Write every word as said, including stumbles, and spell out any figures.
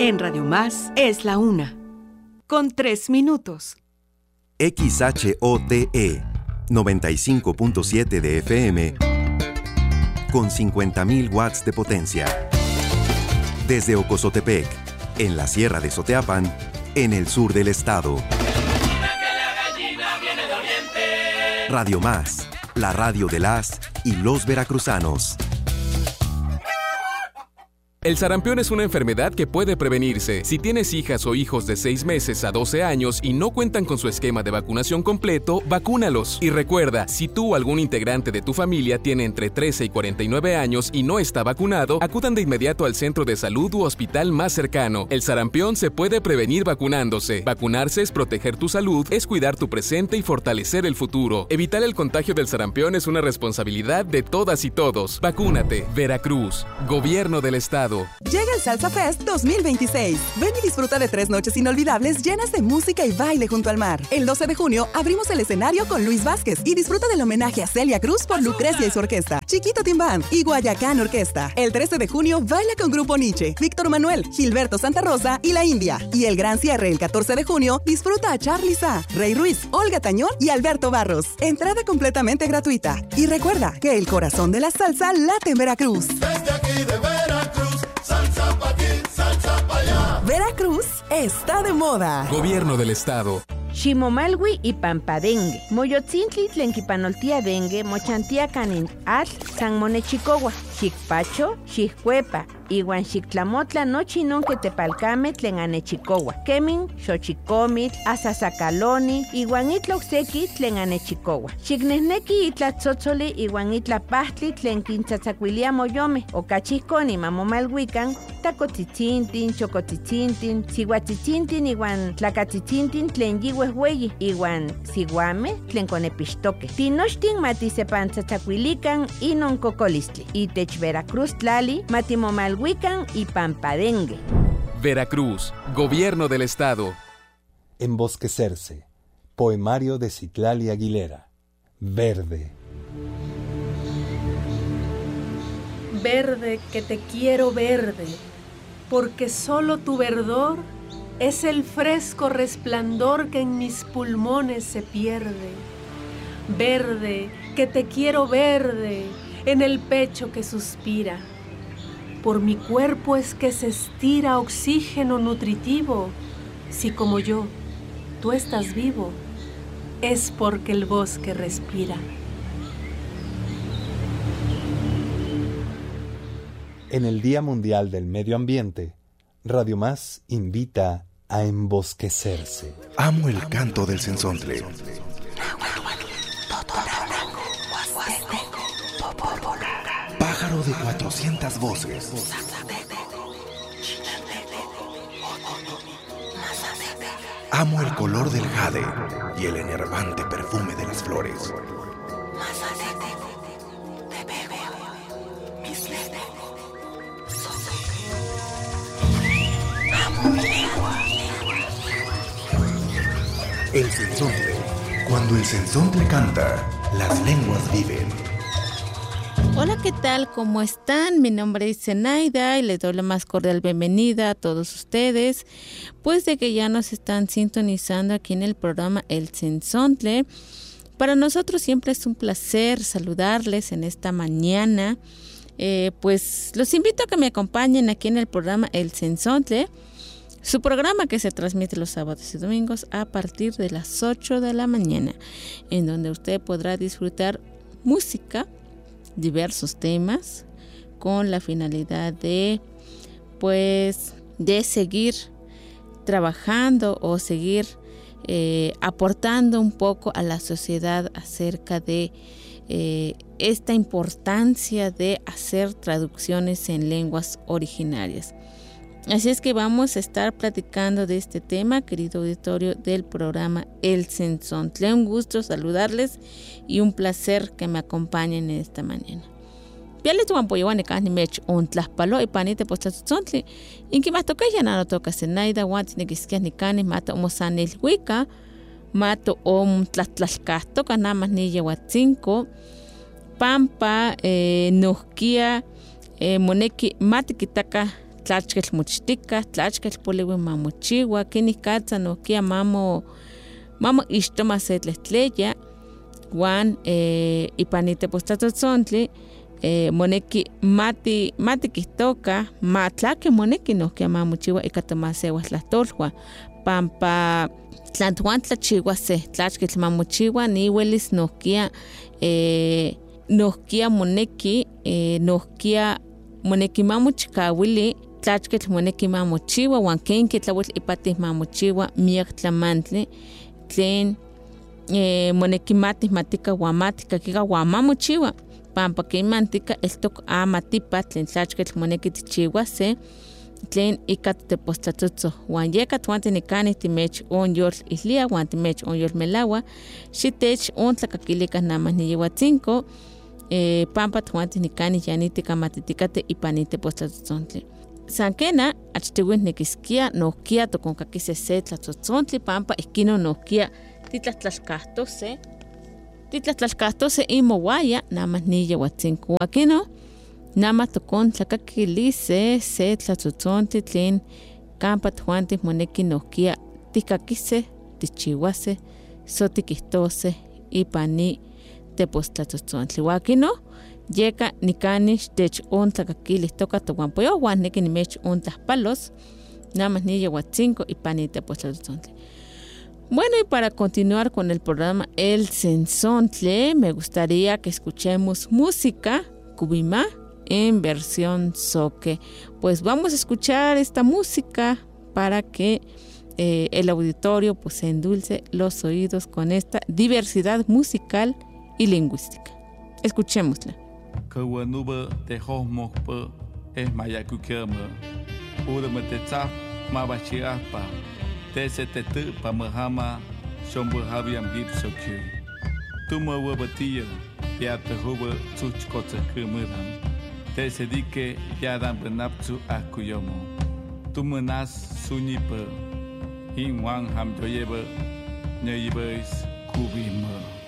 En Radio Más es la una, con tres minutos. X H O T E, noventa y cinco punto siete de F M, con cincuenta mil watts de potencia. Desde Ocozotepec, en la Sierra de Soteapan, en el sur del estado. Radio Más, la radio de las y los veracruzanos. El sarampión es una enfermedad que puede prevenirse. Si tienes hijas o hijos de seis meses a doce años y no cuentan con su esquema de vacunación completo, vacúnalos. Y recuerda, si tú o algún integrante de tu familia tiene entre trece y cuarenta y nueve años y no está vacunado, acudan de inmediato al centro de salud u hospital más cercano. El sarampión se puede prevenir vacunándose. Vacunarse es proteger tu salud, es cuidar tu presente y fortalecer el futuro. Evitar el contagio del sarampión es una responsabilidad de todas y todos. Vacúnate. Veracruz, Gobierno del Estado. Llega el Salsa Fest dos mil veintiséis. Ven y disfruta de tres noches inolvidables llenas de música y baile junto al mar. El doce de junio abrimos el escenario con Luis Vázquez y disfruta del homenaje a Celia Cruz por Lucrecia y su orquesta, Chiquito Timbán y Guayacán Orquesta. El trece de junio baila con Grupo Nietzsche, Víctor Manuel, Gilberto Santa Rosa y La India. Y el gran cierre el catorce de junio disfruta a Charly Sa, Rey Ruiz, Olga Tañón y Alberto Barros. Entrada completamente gratuita. Y recuerda que el corazón de la salsa late en Veracruz. Desde aquí de Veracruz, salsa pa' aquí, salsa pa' allá. Veracruz está de moda. Gobierno del Estado. Ximomalwi y Pampadengue. Moyotzintli tlenquipanoltia dengue, mochantia canin atl, san monechicowa, xicpacho, xiccuepa, iwan xictlamotla nochi nonque tepalcame tlen anechicowa. Kemin, xochicomitl, asasacaloni, iwan itloxeki tlen anechicowa. Xicnehneki itlatzotzoli iwan itlapahtli tlen quintzatzacuilia moyome, ocachihconi mamomalhuican, tacotzitzintin, chocotzitzintin, sihuatzitzintin iwan tlacatzitzintin tlen yihuehueyi, iwan siguame tlen conepixtoque. Tinochtin matisepantzatzacuilican inon cocolistli. Itech Veracruz tlali matimomalhuican y Pampadengue. Veracruz, Gobierno del Estado. Embosquecerse. Poemario de Citlali Aguilera. Verde. Verde, que te quiero verde, porque solo tu verdor es el fresco resplandor que en mis pulmones se pierde. Verde, que te quiero verde, en el pecho que suspira. Por mi cuerpo es que se estira oxígeno nutritivo. Si como yo, tú estás vivo, es porque el bosque respira. En el Día Mundial del Medio Ambiente, Radio Más invita a embosquecerse. Amo el canto del cenzontle. Pájaro de cuatrocientas voces. Amo el color del jade y el enervante perfume de las flores. El cenzontle. Cuando el cenzontle canta, las lenguas viven. Hola, ¿qué tal? ¿Cómo están? Mi nombre es Zenaida y les doy la más cordial bienvenida a todos ustedes, pues de que ya nos están sintonizando aquí en el programa El Cenzontle. Para nosotros siempre es un placer saludarles en esta mañana. Eh, pues los invito a que me acompañen aquí en el programa El Cenzontle, su programa que se transmite los sábados y domingos a partir de las ocho de la mañana, en donde usted podrá disfrutar música, diversos temas, con la finalidad de, pues, de seguir trabajando o seguir eh, aportando un poco a la sociedad acerca de eh, esta importancia de hacer traducciones en lenguas originarias. Así es que vamos a estar platicando de este tema, querido auditorio del programa El Cenzontle. Un gusto saludarles y un placer que me acompañen en esta mañana. Piale tu ampoyone cani mech un tlaspalo y panite posta tzontli. Inki más toca ya no toca senaida guantes ni quisquias ni canes mata omo sanel huica mato om tlatlashcasto nada más ni yehuatzinco pampa eh, nosquia eh, moneki mati kitaka tlachkel muchtika, tlachkel poliwi mamochiwa, kinikatza nohkia mamo mamo ixtoma se tlehtleya, wan eh, ipanite postatotzontli, eh, moneki mati mati kihtoka, matlake moneki nohkia mamochiwa ikatomasewa tlahtolwa, pampa tlantuan tlachiwa se tlachkel mamochiwa niwelis nohkia eh, nohkia moneki eh, nohkia moneki mamochikawili tlachkel moneki mamochiwa wan ken kitlawitl ipatih mamochiwa miak tlamantli tlen eh, moneki matih matika wan matika kika wan mamochiwa pampa kemantika eltok amatipa tlen tlachkel moneki tichiwase tlen ika tepostlatotzo wan yeka tuanti nikani timech onyol ihlia wan timech onyol melawa xitech ontlakakilika namah niyiuatzinko eh, pampa tuanti nikani yanitika matitikate ipanite postlatotzontli san kena achtiwin nikiskia nohkia tokonkakise se tlatotzontli pampa ihkino nohkia titlahtlalkahtose titlahtlalkahtose imowaya namah niyiuatzinko akino nama tokon tlakakilise se tlatotzontli tlen kampa tuanti moneki nohkia tikakise tichiwase so tikihtose ipani tepostlatotzontli wakino yeka nikani xtech ontlakakilihtoka towanpoyo wan neki nimech ontlahpalos namah niyiuatzinko ipani tepostlatotzontli. Bueno, y para continuar con el programa El Sensontle, me gustaría que escuchemos música cubimá en versión zoque. Pues vamos a escuchar esta música para que eh, el auditorio pues se endulce los oídos con esta diversidad musical y lingüística. Escuchémosla. Te se di que ya dan benapsu akuyomo. Tu menas sunyipe. In wang ham joyebe. Nyoyibes kubime.